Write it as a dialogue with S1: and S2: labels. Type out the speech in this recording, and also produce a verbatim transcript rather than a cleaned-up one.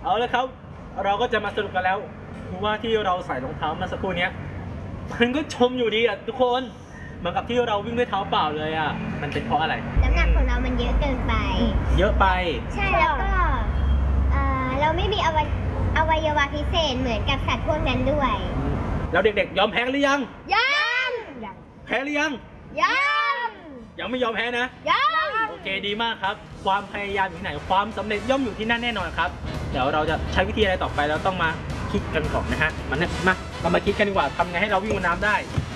S1: เอาละครับเราก็จะมาสรุปกันแล้วว่าที่เราใส่รองเท้ามาสักครู่นี้มันก็ชมอยู่ดีอ่ะทุกคนเหมือนกับที่เราวิ่งด้วยเท้าเปล่าเลยอ่ะมันเป็นเพราะอะไร
S2: น้ำหนักของเรามันเยอะเกินไป
S1: เยอะไป
S2: ใช่แล้วก็เราไม่มีอวัยอวัยวะพิเศษเหมือนกับสัตว์พวกนั้นด้วย
S1: แล้วเด็กๆยอมแพ้หรือยัง
S2: ยัง
S1: แพ้หรือยัง
S2: ยัง
S1: ยังไม่ยอมแพ้นะ
S2: ยัง
S1: โอเคดีมากครับความพยายามอยู่ที่ไหนความสำเร็จย่อมอยู่ที่นั่นแน่นอนครับเดี๋ยวเราจะใช้วิธีอะไรต่อไปเราต้องมาคิดกันก่อนนะฮะมันมาเรามาคิดกันดีกว่าทำไงให้เราวิ่งบนน้ำได้